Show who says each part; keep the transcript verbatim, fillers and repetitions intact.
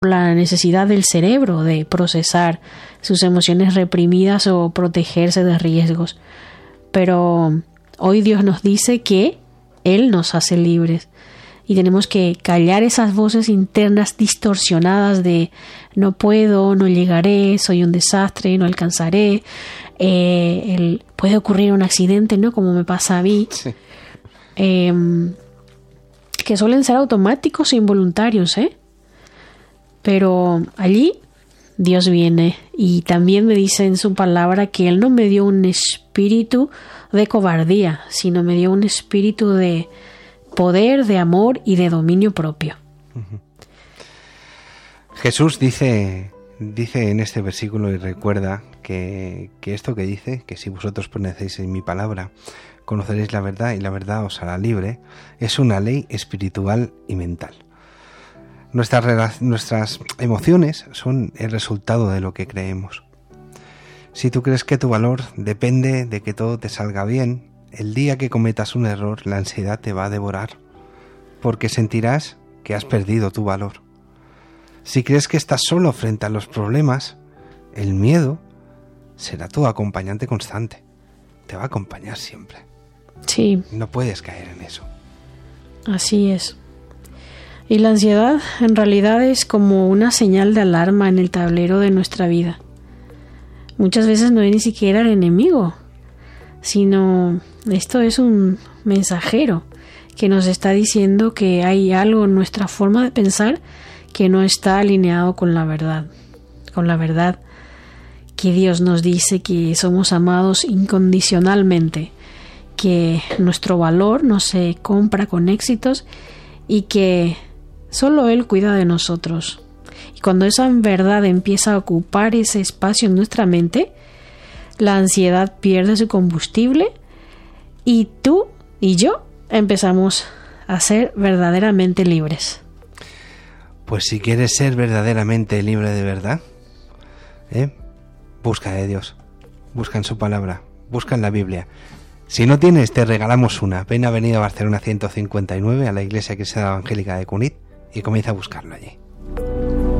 Speaker 1: la necesidad del cerebro de procesar sus emociones reprimidas o protegerse de riesgos. Pero hoy Dios nos dice que Él nos hace libres y tenemos que callar esas voces internas distorsionadas de no puedo, no llegaré, soy un desastre, no alcanzaré, eh, el, puede ocurrir un accidente, ¿no? Como me pasa a mí. Sí. Eh, que suelen ser automáticos e involuntarios, ¿eh? Pero allí Dios viene y también me dice en su palabra que Él no me dio un espíritu de cobardía, sino me dio un espíritu de poder, de amor y de dominio propio.
Speaker 2: Uh-huh. Jesús dice, dice en este versículo y recuerda que, que esto que dice, que si vosotros permanecéis en mi palabra, conoceréis la verdad y la verdad os hará libre, es una ley espiritual y mental. Nuestras, nuestras emociones son el resultado de lo que creemos. Si tú crees que tu valor depende de que todo te salga bien, el día que cometas un error, la ansiedad te va a devorar, porque sentirás que has perdido tu valor. Si crees que estás solo frente a los problemas, el miedo será tu acompañante constante. Te va a acompañar siempre.
Speaker 1: Sí.
Speaker 2: No puedes caer en eso.
Speaker 1: Así es. Y la ansiedad en realidad es como una señal de alarma en el tablero de nuestra vida. Muchas veces no es ni siquiera el enemigo, sino esto es un mensajero que nos está diciendo que hay algo en nuestra forma de pensar que no está alineado con la verdad, con la verdad que Dios nos dice que somos amados incondicionalmente, que nuestro valor no se compra con éxitos y que solo Él cuida de nosotros. Y cuando esa verdad empieza a ocupar ese espacio en nuestra mente, la ansiedad pierde su combustible y tú y yo empezamos a ser verdaderamente libres.
Speaker 2: Pues si quieres ser verdaderamente libre de verdad, ¿eh? busca de Dios, busca en su palabra, busca en la Biblia. Si no tienes, te regalamos una. Ven a Avenida Barcelona ciento cincuenta y nueve a la Iglesia Cristiana Evangélica de Cunit y comienza a buscarlo allí.